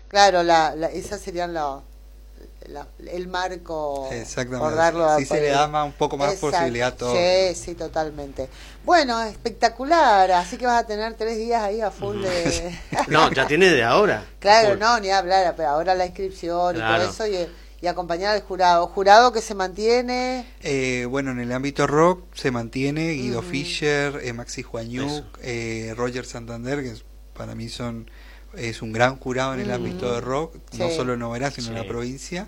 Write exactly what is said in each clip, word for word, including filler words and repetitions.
Claro, la, la, esas serían los... La, el marco, exactamente, por darlo sí, a, se le da más, un poco más exacto, posibilidad a todo. Sí, sí, totalmente. Bueno, espectacular, así que vas a tener tres días ahí a full de... No, ya tiene de ahora. Claro, full. no, ni hablar, pero ahora la inscripción Claro. y todo eso, y, y acompañar al jurado. ¿Jurado que se mantiene? Eh, bueno, en el ámbito rock se mantiene Guido Uh-huh. Fischer, eh, Maxi Juañuk, eh, Roger Santander, que es, para mí son es un gran jurado en el Uh-huh. ámbito de rock, Sí. no solo en Noverá, sino Sí. en la provincia.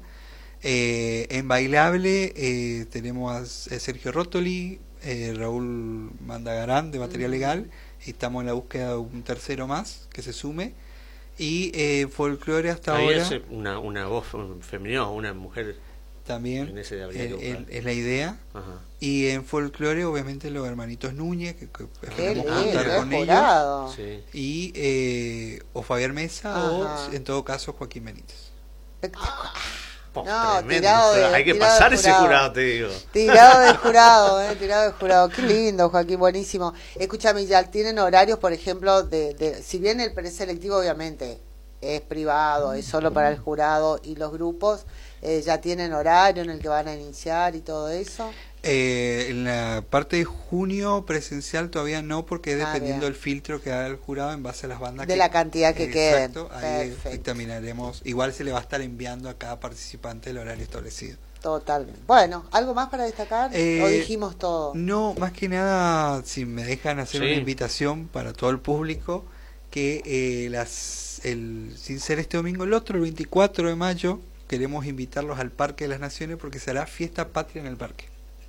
Eh, en bailable eh, tenemos a Sergio Rottoli, eh, Raúl Mandagarán de Batería Uh-huh. Legal, y estamos en la búsqueda de un tercero más que se sume. Y eh, folclore hasta Ahí ahora es una, una voz femenina, una mujer. también En ese habría que el- el- buscar. es la idea. Ajá. Y en folclore, obviamente, los hermanitos Núñez, que, que Qué esperemos lindo, contar qué con ellos. jurado. Sí. Y eh, o Fabián Mesa, Ajá. o en todo caso Joaquín Benítez. Espectacular. Oh, No, tremendo. tirado de- Hay que tirado de pasar ese jurado. jurado, te digo. Tirado de jurado, eh, tirado de jurado. Qué lindo, Joaquín, buenísimo. Escúchame, ya tienen horarios, por ejemplo, de, de si bien el preselectivo obviamente es privado, es solo para el jurado y los grupos, eh, ya tienen horario en el que van a iniciar y todo eso. Eh, en la parte de junio presencial todavía no, porque es Ah, dependiendo bien. del filtro que haga el jurado en base a las bandas. De que, la cantidad que queden. Exacto, ahí Perfecto. dictaminaremos. Igual se le va a estar enviando a cada participante el horario establecido. Totalmente. Bueno, ¿algo más para destacar? Eh, ¿O dijimos todo? No, más que nada, si me dejan hacer Sí. una invitación para todo el público, que eh, las el sin ser este domingo, el otro, el veinticuatro de mayo, queremos invitarlos al Parque de las Naciones porque será Fiesta Patria en el Parque.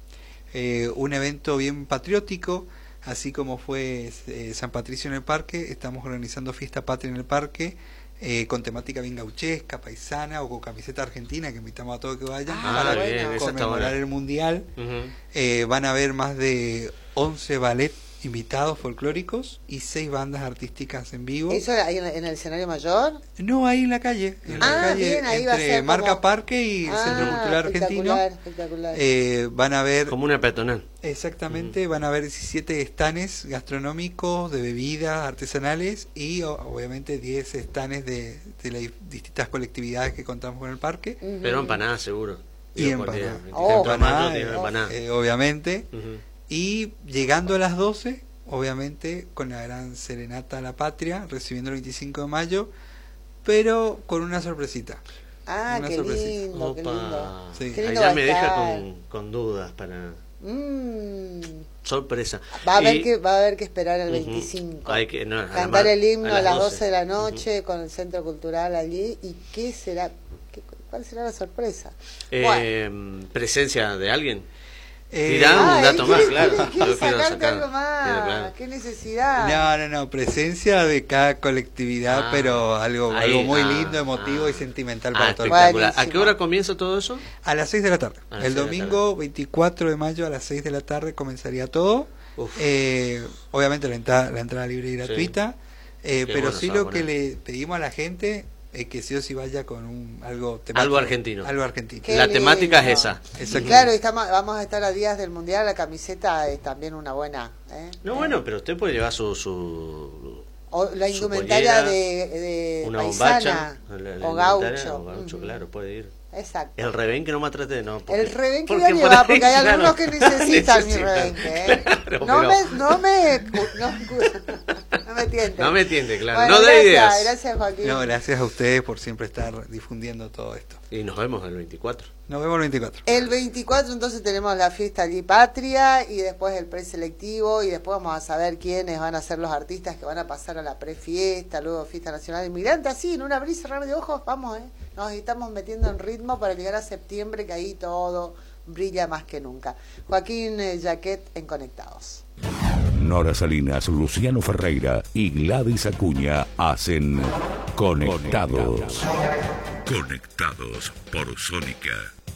Eh, un evento bien patriótico, así como fue eh, San Patricio en el Parque, estamos organizando Fiesta Patria en el Parque, eh, con temática bien gauchesca, paisana, o con camiseta argentina, que invitamos a todos que vayan, Ah, para bien, esa está conmemorar buena. el Mundial. Ujú. Eh, van a haber más de once ballet invitados folclóricos y seis bandas artísticas en vivo. ¿Eso ahí en, en el escenario mayor? No, ahí en la calle, en Ah, la calle bien, ahí va a entre ser Marca como- Parque y el Ah, Centro Cultural Argentino. espectacular, espectacular. Eh, van a ver Como una peatonal. exactamente, van a haber diecisiete estanes gastronómicos de bebidas artesanales y o- obviamente diez estanes de, de las distintas colectividades que contamos con el parque. Ujú. Pero empanadas seguro. Y Digo, porque empanadas. el Oh, veinticuatro de mayo empanadas, tiene eh, empanadas. eh, obviamente. Ujú. Y llegando a las doce, obviamente, con la gran serenata a la patria, recibiendo el veinticinco de mayo, pero con una sorpresita. Ah, una qué sorpresita. lindo, qué Opa. lindo. Sí. Qué Ahí lindo ya va a me deja estar. con, con dudas para Mm. sorpresa. Va a haber Y- que va a haber que esperar el Ujú. veinticinco. Hay que, no, a la Cantar ma- el himno a, las doce de la Ujú. noche con el Centro Cultural allí. ¿Y qué será? ¿Qué, ¿Cuál será la sorpresa? Eh, Bueno. ¿Presencia de alguien? Eh, Tirá Ah, un él dato quiere- más, claro. quiere- quiere Yo quiero sacarte sacar. algo más. Quiero, claro. Qué necesidad. No, no, no, presencia de cada colectividad, Ah, pero algo, ahí, algo muy ah, lindo, emotivo ah. y sentimental Ah, para todo el espectacular. mundo. ¿A qué Buenísimo. hora comienza todo eso? A las seis de la tarde. A las El seis de la domingo veinticuatro de mayo a las seis de la tarde comenzaría todo. Uf. Eh, obviamente la entrada, la entrada libre y gratuita. Eh, Qué pero bueno sí se va a lo que poner. le pedimos a la gente es que sí o sí vaya con un algo temático. Algo argentino. Algo argentino. Qué La temática lindo. es esa. Exacto. Claro, y estamos, vamos a estar a días del Mundial. La camiseta es también una buena. ¿eh? No, Eh, bueno, pero usted puede llevar su... su O la su indumentaria pollera, de, de una paisana bombacha. la- la o indumentaria, gaucho. o gaucho, Ujú. claro, puede ir. Exacto. El rebenque no maltrate, no. porque- El rebenque porque voy a por llevar, ahí, porque hay claro, algunos que necesitan mi necesitan, rebenque. ¿eh? claro, no, pero- me, no me no, no me tiente. No me entiende, claro. Bueno, no dé gracias, ideas. Gracias, Joaquín. No, gracias a ustedes por siempre estar difundiendo todo esto. Y nos vemos el veinticuatro. Nos vemos el veinticuatro. El veinticuatro entonces tenemos la fiesta allí Patria y después el preselectivo y después vamos a saber quiénes van a ser los artistas que van a pasar a la prefiesta, luego Fiesta Nacional Inmigrante, así en un abrir y cerrar de ojos, vamos, eh. Nos estamos metiendo en ritmo para llegar a septiembre que ahí todo brilla más que nunca. Joaquín eh, Jaquet en Conectados. Nora Salinas, Luciano Ferreira y Gladys Acuña hacen Conectados. Conectados por Sónica.